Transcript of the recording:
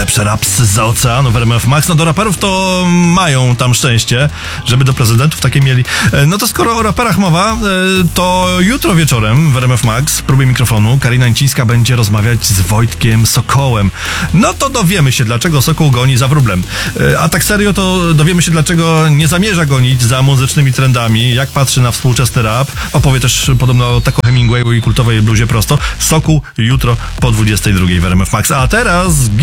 najlepszy rap zza oceanu w RMF Max. No do raperów to mają tam szczęście, żeby do prezydentów takie mieli. No to skoro o raperach mowa, to jutro wieczorem w RMF Max w próbie mikrofonu Karina Incińska będzie rozmawiać z Wojtkiem Sokołem. No to dowiemy się, dlaczego Sokół goni za wróblem. A tak serio to dowiemy się, dlaczego nie zamierza gonić za muzycznymi trendami, jak patrzy na współczesny rap. Opowie też podobno o Taco Hemingwayu i kultowej bluzie prosto. Sokół jutro po 22 w RMF Max. A teraz